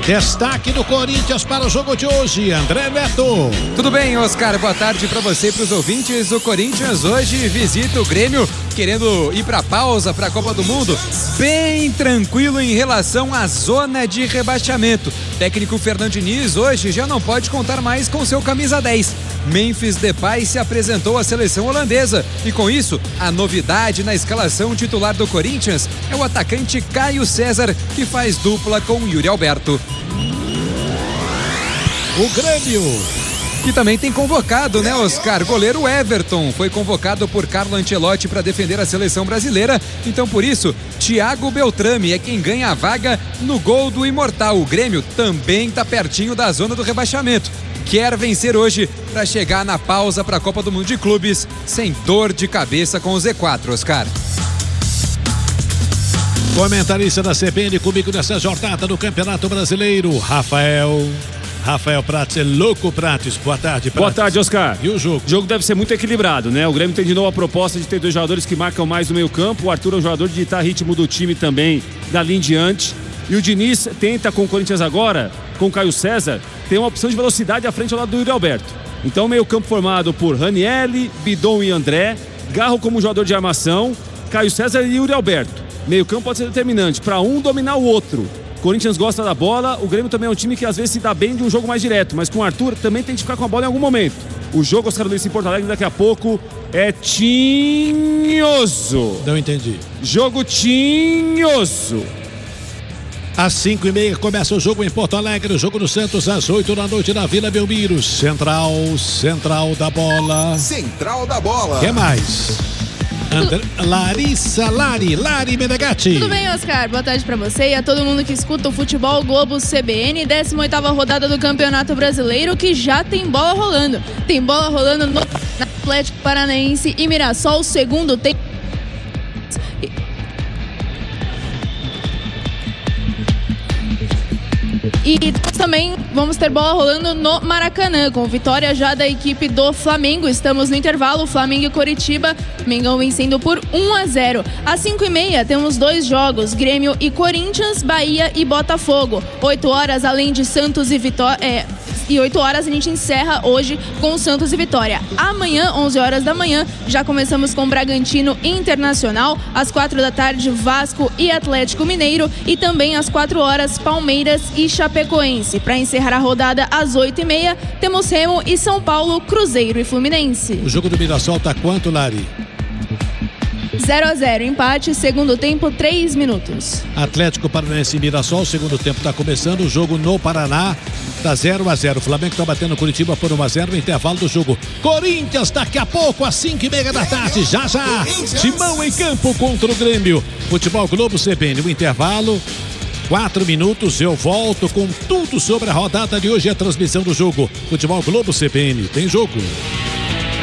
Destaque do Corinthians para o jogo de hoje, André Neto. Tudo bem, Oscar? Boa tarde para você e para os ouvintes. O Corinthians hoje visita o Grêmio, querendo ir para pausa para a Copa do Mundo, bem tranquilo em relação à zona de rebaixamento. Técnico Fernando Diniz hoje já não pode contar mais com seu camisa 10. Memphis Depay se apresentou à seleção holandesa e com isso, a novidade na escalação titular do Corinthians é o atacante Caio César, que faz dupla com Yuri Alberto. O Grêmio, que também tem convocado, né, Oscar? Goleiro Everton foi convocado por Carlo Ancelotti para defender a seleção brasileira. Então, por isso, Thiago Beltrame é quem ganha a vaga no gol do Imortal. O Grêmio também está pertinho da zona do rebaixamento. Quer vencer hoje para chegar na pausa para a Copa do Mundo de Clubes sem dor de cabeça com o Z4, Oscar. Comentarista da CBN comigo nessa jornada do Campeonato Brasileiro, Rafael Prates, louco Prates. Boa tarde, Prates. Boa tarde, Oscar. E o jogo? O jogo deve ser muito equilibrado, né? O Grêmio tem de novo a proposta de ter dois jogadores que marcam mais no meio campo. O Arthur é um jogador de ditar ritmo do time também, dali em diante. E o Diniz tenta com o Corinthians agora, com o Caio César, tem uma opção de velocidade à frente ao lado do Yuri Alberto. Então, meio campo formado por Ranieri, Bidon e André, Garro como jogador de armação, Caio César e Yuri Alberto. Meio campo pode ser determinante para um dominar o outro. O Corinthians gosta da bola, o Grêmio também é um time que às vezes se dá bem de um jogo mais direto, mas com o Arthur também tem que ficar com a bola em algum momento. O jogo, Oscar Luiz, em Porto Alegre daqui a pouco é tinhoso. Não entendi. Jogo tinhoso. Às 5h30 começa o jogo em Porto Alegre, o jogo do Santos às 8 da noite na Vila Belmiro. Central da bola. Central da bola. Quer mais? Larissa Lari Menegatti. Tudo bem, Oscar? Boa tarde pra você e a todo mundo que escuta o Futebol Globo CBN. 18ª rodada do Campeonato Brasileiro, que já tem bola rolando. Tem bola rolando no Atlético Paranaense e Mirassol, segundo tempo. E também vamos ter bola rolando no Maracanã, com vitória já da equipe do Flamengo. Estamos no intervalo, Flamengo e Coritiba, Mengão vencendo por 1-0. Às 5h30 temos dois jogos, Grêmio e Corinthians, Bahia e Botafogo. 8 horas, além de Santos e Vitória... E 8 horas a gente encerra hoje com Santos e Vitória. Amanhã, 11 horas da manhã, já começamos com Bragantino Internacional. Às 4 da tarde, Vasco e Atlético Mineiro. E também às 4 horas, Palmeiras e Chapecoense. Para encerrar a rodada, às 8h30, temos Remo e São Paulo, Cruzeiro e Fluminense. O jogo do Mirassol tá quanto, Lari? 0-0, empate, segundo tempo, 3 minutos. Atlético Paranaense e Mirassol, segundo tempo está começando, o jogo no Paraná tá 0-0. O Flamengo está batendo Curitiba por 1-0 no intervalo do jogo. Corinthians daqui a pouco, às 5h30 da tarde, já. Timão em campo contra o Grêmio. Futebol Globo CBN, o intervalo, 4 minutos, eu volto com tudo sobre a rodada de hoje e a transmissão do jogo. Futebol Globo CBN, tem jogo.